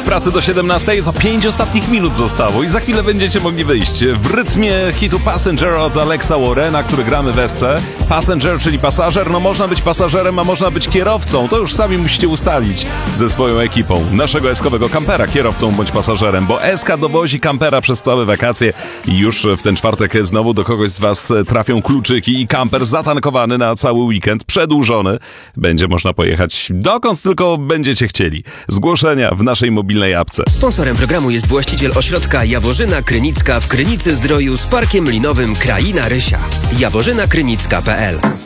pracy do 17, to 5 ostatnich minut zostało i za chwilę będziecie mogli wyjść w rytmie hitu Passenger od Alexa Warrena, który gramy w SC. Passenger, czyli pasażer, no można być pasażerem, a można być kierowcą, to już sami musicie ustalić ze swoją ekipą naszego eskowego kampera, kierowcą bądź pasażerem, bo SK dowozi kampera przez całe wakacje i już w ten czwartek znowu do kogoś z was trafią kluczyki i kamper zatankowany na cały weekend, przedłużony. Będzie można pojechać dokąd tylko będziecie chcieli. Zgłoszenia w naszej mobilnej apce. Sponsorem programu jest właściciel ośrodka Jaworzyna Krynicka w Krynicy Zdroju z parkiem linowym Kraina Rysia. jaworzynakrynicka.pl